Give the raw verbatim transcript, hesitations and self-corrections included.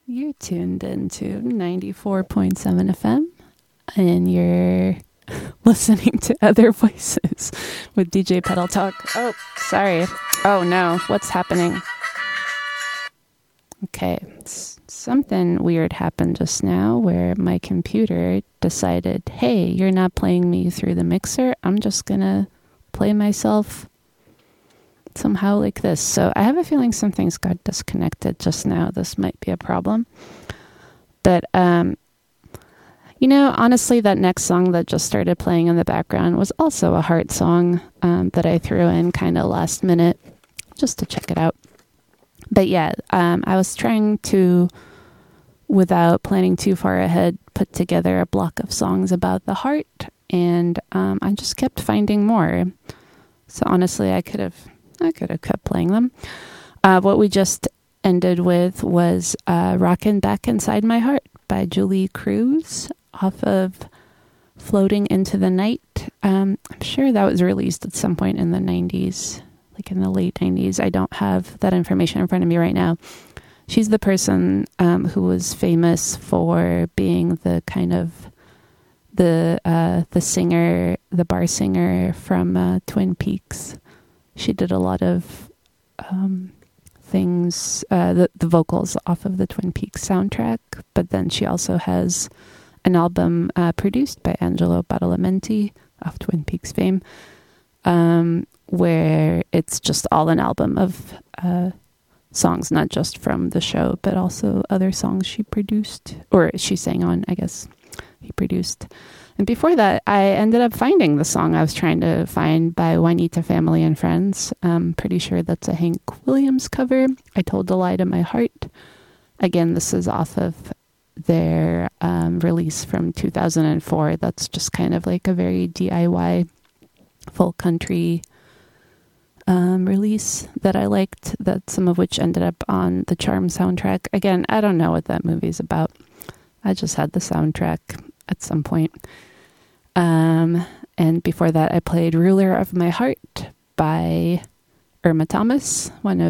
You're tuned into ninety-four point seven F M and you're listening to Other Voices with D J Pedal Talk. Oh, sorry. Oh no, what's happening? Okay, s- something weird happened just now where my computer decided, hey, you're not playing me through the mixer. I'm just gonna play myself somehow like this. So I have a feeling something's got disconnected just now. This might be a problem. But, um, you know, honestly, that next song that just started playing in the background was also a heart song um, that I threw in kind of last minute just to check it out. But yeah, um, I was trying to, without planning too far ahead, put together a block of songs about the heart, and um, I just kept finding more. So honestly, I could have I could have kept playing them. Uh, what we just ended with was uh, Rockin' Back Inside My Heart by Julie Cruz off of Floating Into the Night. Um, I'm sure that was released at some point in the nineties, like in the late nineties. I don't have that information in front of me right now. She's the person um, who was famous for being the kind of the uh, the singer, the bar singer from uh, Twin Peaks. She did a lot of um, things, uh, the, the vocals off of the Twin Peaks soundtrack, but then she also has an album uh, produced by Angelo Badalamenti of Twin Peaks fame, um, where it's just all an album of uh, songs, not just from the show, but also other songs she produced, or she sang on, I guess, he produced. And before that, I ended up finding the song I was trying to find by Juanita Family and Friends. I'm pretty sure that's a Hank Williams cover. I Told a Lie to My Heart. Again, this is off of their um, release from two thousand four. That's just kind of like a very D I Y folk country um, release that I liked, that some of which ended up on the Charm soundtrack. Again, I don't know what that movie's about. I just had the soundtrack at some point. Um, and before that, I played Ruler of My Heart by Irma Thomas, one of